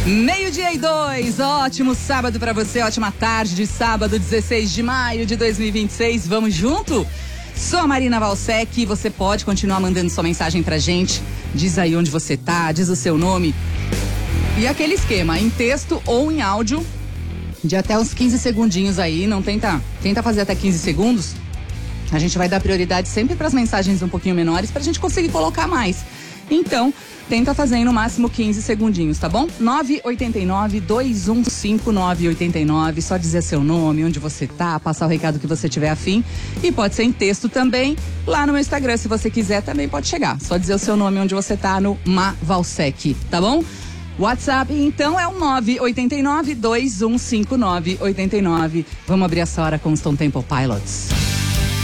12:02, ótimo sábado pra você, ótima tarde de sábado, 16 de maio de 2026, vamos junto? Sou a Marina Valsec e você pode continuar mandando sua mensagem pra gente, diz aí onde você tá, diz o seu nome. E aquele esquema, em texto ou em áudio, de até uns 15 segundinhos aí, não tenta fazer até 15 segundos. A gente vai dar prioridade sempre para as mensagens um pouquinho menores pra gente conseguir colocar mais. Então, tenta fazer no máximo 15 segundinhos, tá bom? 989-215989, só dizer seu nome, onde você tá, passar o recado que você tiver afim. E pode ser em texto também, lá no meu Instagram, se você quiser, também pode chegar. Só dizer o seu nome, onde você tá, no Mavalsec, tá bom? WhatsApp, então, é o 989-215989. Vamos abrir essa hora com os Stone Temple Pilots.